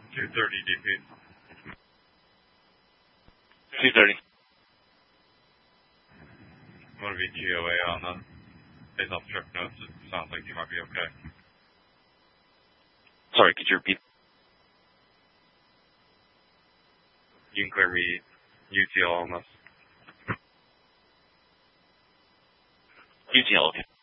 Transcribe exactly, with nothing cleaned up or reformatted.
two thirty D P. two thirty. I'm going to be G O A on the based off trip notes. It sounds like you might be okay. Sorry, could you repeat? You can clear me U T L on this. U T L, okay.